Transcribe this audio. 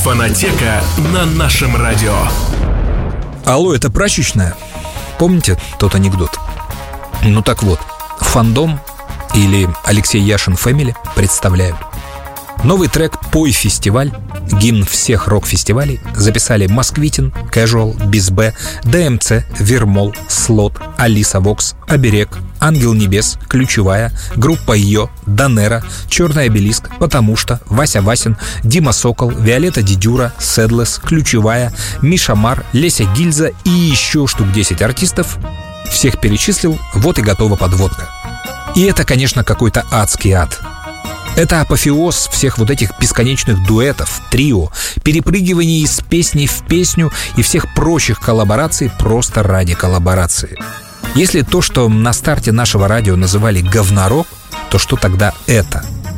Фонотека на нашем радио. Алло, это прачечная? Помните тот анекдот? Ну так вот, Фандом или Алексей Яшин Фэмили представляют. Новый трек «Пой фестиваль», гимн всех рок-фестивалей, записали Москвитин, Casual, Бизбэ, ДМЦ, Вермол, Слот, Алиса Вокс, Оберег, Ангел Небес, Ключевая, группа Йо, Данера, Черный Обелиск, Потому что, Вася Васин, Дима Сокол, Виолетта Дидюра, Седлес, Ключевая, Миша Мар, Леся Гильза и еще штук 10 артистов. Всех перечислил, вот и готова подводка. И это, конечно, какой-то адский ад. Это апофеоз всех вот этих бесконечных дуэтов, трио, перепрыгиваний из песни в песню и всех прочих коллабораций просто ради коллаборации. Если то, что на старте нашего радио называли говнорок, то что тогда это?